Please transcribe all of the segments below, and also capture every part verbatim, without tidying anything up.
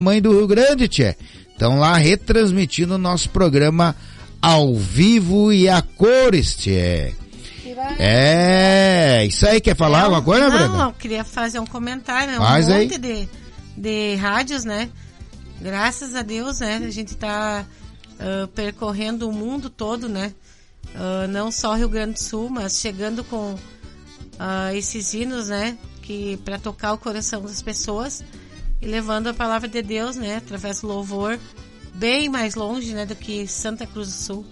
Mãe do Rio Grande, tchê. Estão lá retransmitindo o nosso programa ao vivo e a cores, tchê. É, isso aí, quer falar é, alguma coisa, Brenda? Não, eu queria fazer um comentário, né? Um Faz monte aí. de, de rádios, né? Graças a Deus, né? A gente tá uh, percorrendo o mundo todo, né? Uh, não só Rio Grande do Sul, mas chegando com uh, esses hinos, né? Que para tocar o coração das pessoas e levando a palavra de Deus, né? Através do louvor, bem mais longe, né? Do que Santa Cruz do Sul.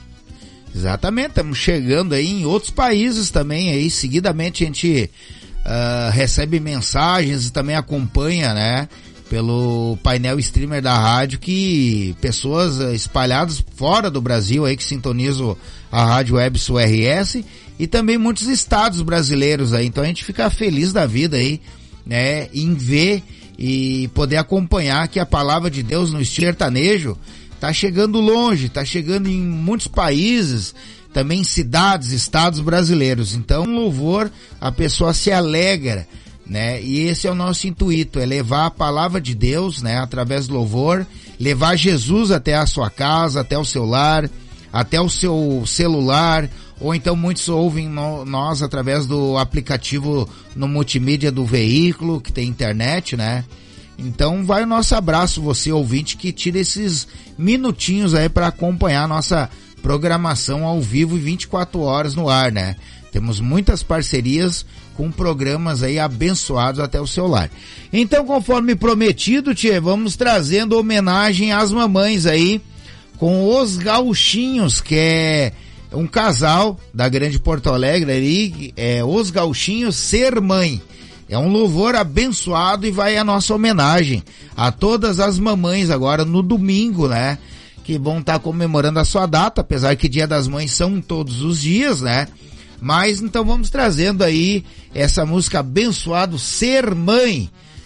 Exatamente, estamos chegando aí em outros países também, aí seguidamente a gente uh, recebe mensagens e também acompanha, né, pelo painel streamer da rádio, que pessoas espalhadas fora do Brasil aí que sintonizam a Rádio Web Sul R S e também muitos estados brasileiros aí, então a gente fica feliz da vida aí, né, em ver e poder acompanhar que a palavra de Deus no estilo sertanejo tá chegando longe, tá chegando em muitos países, também em cidades, estados brasileiros. Então, louvor, a pessoa se alegra, né? E esse é o nosso intuito, é levar a palavra de Deus, né? Através do louvor, levar Jesus até a sua casa, até o seu lar, até o seu celular, ou então muitos ouvem no, nós através do aplicativo no multimídia do veículo, que tem internet, né? Então vai o nosso abraço, você ouvinte, que tira esses minutinhos aí para acompanhar a nossa programação ao vivo e vinte e quatro horas no ar, né? Temos muitas parcerias com programas aí abençoados até o seu lar. Então, conforme prometido, tchê, vamos trazendo homenagem às mamães aí com os Gauchinhos, que é um casal da Grande Porto Alegre ali, é Os Gauchinhos Ser Mãe. É um louvor abençoado e vai a nossa homenagem a todas as mamães agora no domingo, né? Que vão estar tá comemorando a sua data, apesar que Dia das Mães são todos os dias, né? Mas então vamos trazendo aí essa música abençoado Ser Mãe.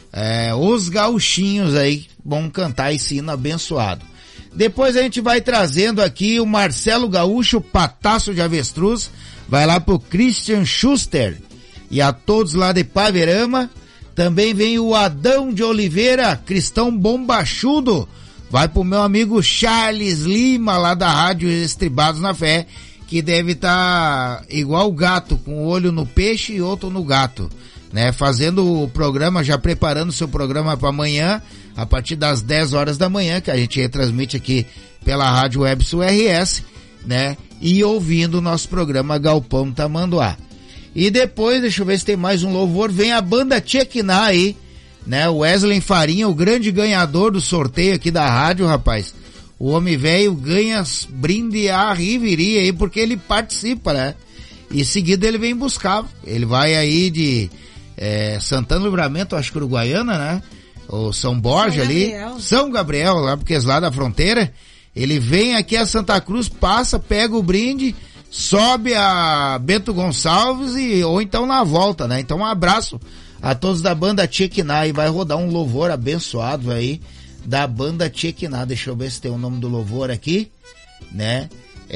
É, os Gauchinhos aí vão cantar esse hino abençoado. Depois a gente vai trazendo aqui o Marcelo Gaúcho, Pataço de Avestruz, vai lá pro Christian Schuster. E a todos lá de Paverama, também vem o Adão de Oliveira, cristão bombachudo, vai pro meu amigo Charles Lima, lá da Rádio Estribados na Fé, que deve estar tá igual o gato, com um olho no peixe e outro no gato, né, fazendo o programa, já preparando o seu programa para amanhã, a partir das dez horas da manhã, que a gente retransmite aqui pela Rádio Web Sul R S, né, e ouvindo o nosso programa Galpão Tamanduá. E depois, deixa eu ver se tem mais um louvor, vem a banda Tchequiná aí, né, o Wesley Farinha, o grande ganhador do sorteio aqui da rádio, rapaz. O homem velho ganha brinde a riveria aí, porque ele participa, né, e seguido ele vem buscar, ele vai aí de é, Santana do Livramento, acho que Uruguaiana, né, ou São Borja São ali, Gabriel. São Gabriel, lá, porque é lá da fronteira, ele vem aqui a Santa Cruz, passa, pega o brinde, sobe a Bento Gonçalves e, ou então na volta, né? Então um abraço a todos da banda Tchequiná e vai rodar um louvor abençoado aí da banda Tchequiná. Deixa eu ver se tem o nome do louvor aqui, né?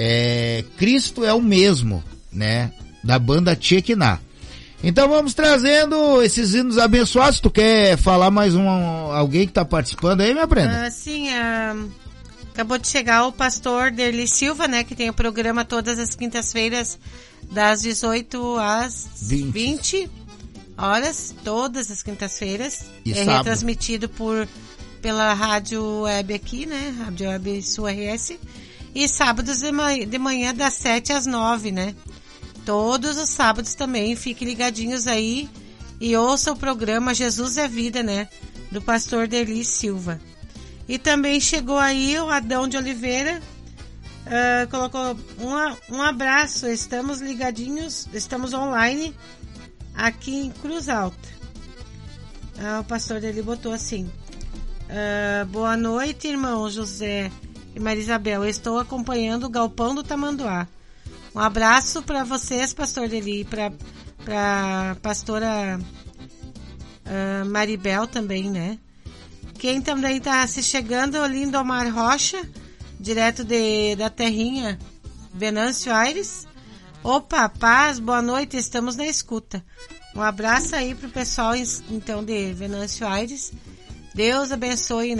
É, Cristo é o mesmo, né? Da banda Tchequiná. Então vamos trazendo esses hinos abençoados. Tu quer falar mais um, alguém que tá participando aí, minha Brenda? Ah, sim, uh, acabou de chegar o pastor Derli Silva, né, que tem o programa todas as quintas-feiras das dezoito às vinte, vinte horas, todas as quintas-feiras. E é sábado. Retransmitido por pela rádio web aqui, né, Rádio Web Sul R S, e sábados de manhã, de manhã das sete às nove, né? Todos os sábados também, fiquem ligadinhos aí e ouça o programa Jesus é Vida, né? Do pastor Derli Silva. E também chegou aí o Adão de Oliveira, uh, colocou um, um abraço, estamos ligadinhos, estamos online aqui em Cruz Alta. Uh, o pastor Derli botou assim, uh, boa noite, irmão José e Maria Isabel, eu estou acompanhando o Galpão do Tamanduá. Um abraço para vocês, pastor Derli, para para pastora uh, Maribel também, né? Quem também está se chegando, o Lindomar Rocha, direto de, da terrinha, Venâncio Aires. Opa, paz, boa noite, estamos na escuta. Um abraço aí pro pessoal, então, de Venâncio Aires. Deus abençoe, né?